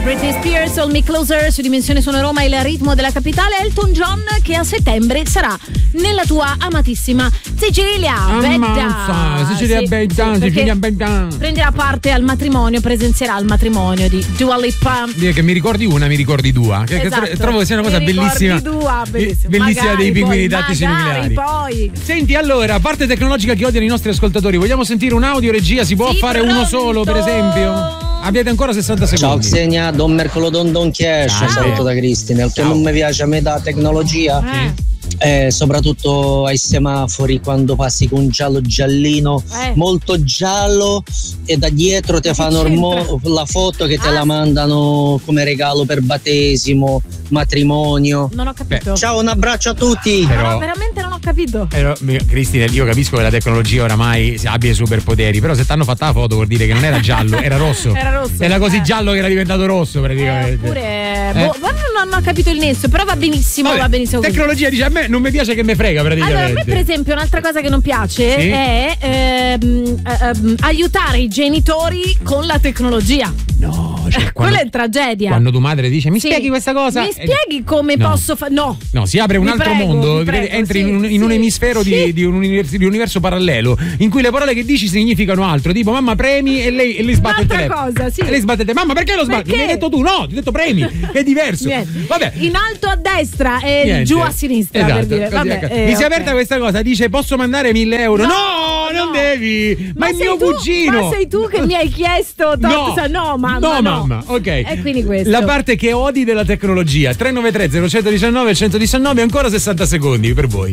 Britney Spears, Hold Me Closer su Dimensione Suono Roma, il ritmo della capitale. Elton John che a settembre sarà nella tua amatissima Sicilia. Sicilia Bella. Prenderà parte al matrimonio, presenzierà al matrimonio di Dua Lipa. Dire che mi ricordi una, mi ricordi due. Esatto. Trovo che sia una cosa bellissima. Bellissima magari dei pinguini tattici nucleari. Poi. Senti, allora, a parte tecnologica che odiano i nostri ascoltatori, vogliamo sentire un audio, regia? Si può fare uno solo, per esempio? Abbiate ancora 60 secondi. Ciao Xenia, Don Mercolodon Don Chiesce, saluto da Cristina. Il che non mi piace a me da tecnologia soprattutto ai semafori, quando passi con un giallo giallino molto giallo e da dietro ti fanno la foto che te la mandano come regalo per battesimo, matrimonio. Non ho capito. Ciao, un abbraccio a tutti. Però veramente non ho capito. Cristina, io capisco che la tecnologia oramai abbia i superpoteri, però se t'hanno fatta la foto vuol dire che non era giallo, era rosso. Era così giallo che era diventato rosso praticamente. Non ho capito il nesso, però va benissimo. Va benissimo così. Tecnologia dice: a me non mi piace che me frega praticamente. Allora, a me per esempio un'altra cosa che non piace è aiutare i genitori con la tecnologia. No, quella è tragedia. Quando tua madre dice: mi spieghi questa cosa? Mi spieghi come posso fare? No, si apre un altro mondo. Entri in un emisfero di un universo parallelo in cui le parole che dici significano altro. Tipo, mamma premi, e lei sbatte il telefono. Cosa, sì. E lei sbatte il telefono. Mamma, perché lo sbatti? Mi hai detto tu? No, ti ho detto premi. È diverso. Vabbè. In alto a destra e giù a sinistra. Esatto, per dire. Vabbè, mi si è aperta questa cosa. Dice: posso mandare 1.000 euro? No, non devi. Ma è mio cugino. Ma sei tu che mi hai chiesto? No, mamma. Ok. E quindi questo. La parte che odi della tecnologia. 393 0119 119, ancora 60 secondi per voi.